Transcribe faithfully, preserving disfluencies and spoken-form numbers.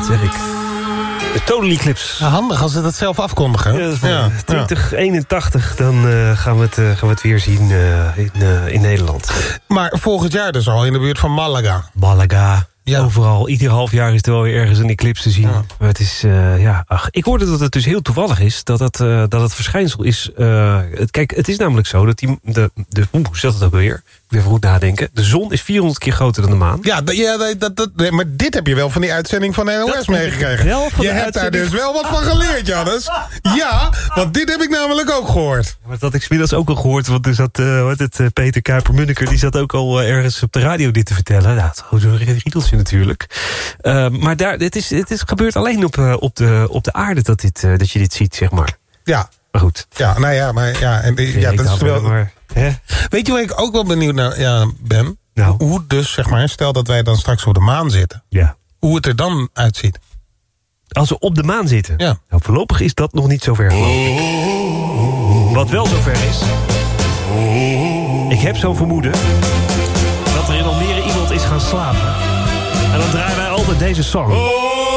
zeg ik. De Total Eclipse. Ja, handig als ze dat zelf afkondigen. Ja, dat is ja, twintig eenentachtig, dan uh, gaan, we het, uh, gaan we het weer zien uh, in, uh, in Nederland. Maar volgend jaar dus al in de buurt van Malaga. Malaga. Ja. Overal, ieder half jaar is er wel weer ergens een eclipse te zien. Ja. Maar het is, uh, ja, ach, ik hoorde dat het dus heel toevallig is, dat het, uh, dat het verschijnsel is... Uh, het, kijk, het is namelijk zo dat die, de, de, hoe zat het ook weer? Ik moet even goed nadenken. De zon is vierhonderd keer groter dan de maan. Ja, d- ja dat, dat, nee, maar dit heb je wel van die uitzending van de N O S meegekregen. Je hebt daar dus wel wat van geleerd, Jannes. Ja, want dit heb ik namelijk ook gehoord. Ja, maar dat had ik inmiddels ook al gehoord, want er zat, uh, wat het, uh, Peter Kuiper-Munneker, die zat ook al uh, ergens op de radio dit te vertellen. Nou, het is een riedeltje natuurlijk. Uh, maar daar, dit is, dit is gebeurt alleen op, uh, op, de, op de aarde dat, dit, uh, dat je dit ziet, zeg maar. Ja. Maar goed. Ja, nou ja, maar ja, en, ja, ja dat is wel... Maar, hè? Weet je waar ik ook wel benieuwd naar ja, ben? Nou. Hoe dus, zeg maar, stel dat wij dan straks op de maan zitten. Ja. Hoe het er dan uitziet. Als we op de maan zitten? Ja. Nou, voorlopig is dat nog niet zover, geloof ik. Wat wel zover is... Ik heb zo'n vermoeden... dat er in Almere iemand is gaan slapen. En dan draaien wij altijd deze song.